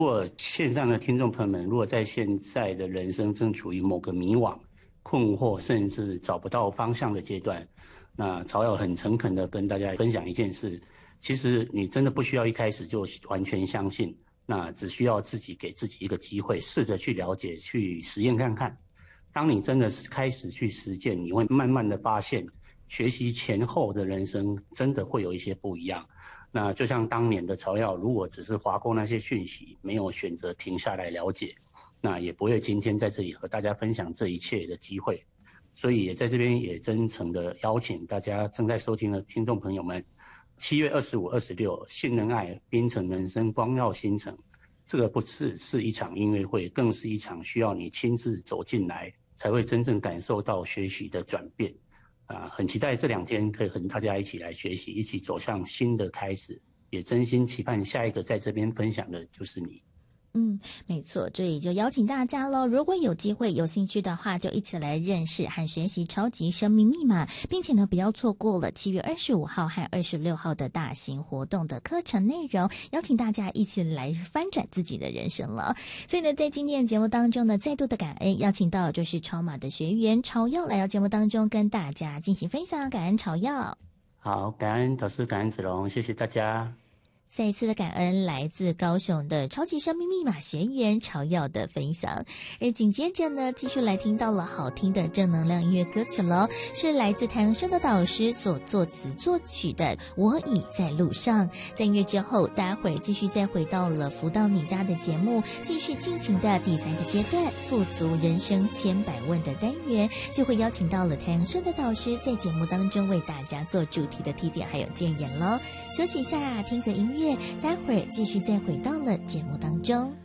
如果线上的听众朋友们，如果在现在的人生正处于某个迷惘、困惑，甚至找不到方向的阶段，那曹耀很诚恳的跟大家分享一件事，其实你真的不需要一开始就完全相信，那只需要自己给自己一个机会，试着去了解、去实验看看。当你真的是开始去实践，你会慢慢的发现，学习前后的人生真的会有一些不一样。那就像当年的曹耀，如果只是划过那些讯息，没有选择停下来了解，那也不会今天在这里和大家分享这一切的机会。所以也在这边也真诚的邀请大家正在收听的听众朋友们，7月25、26，信任爱，槟城人生光耀星辰。这个不是一场音乐会，更是一场需要你亲自走进来，才会真正感受到学习的转变。很期待这2天可以和大家一起来学习，一起走向新的开始，也真心期盼下一个在这边分享的就是你。 没错，这里就邀请大家咯，如果有机会有兴趣的话，就一起来认识和学习超级生命密码，并且呢不要错过了7月25号和26号的大型活动的课程内容，邀请大家一起来翻转自己的人生了。所以呢在今天的节目当中呢，再度的感恩，邀请到就是超马的学员曹耀来到节目当中跟大家进行分享，感恩曹耀。 好，感恩导师，感恩子龙，谢谢大家。 再一次的感恩来自高雄的超级生命密码学员曹耀的分享，而紧接着呢，继续来听到了好听的正能量音乐歌曲了，是来自太阳升的导师所作词作曲的《我已在路上》。在音乐之后，待会儿继续再回到了福到你家的节目，继续进行的第3个阶段富足人生千百问的单元，就会邀请到了太阳升的导师在节目当中为大家做主题的提点还有建言咯。休息一下，听个音乐，待会儿继续再回到了节目当中。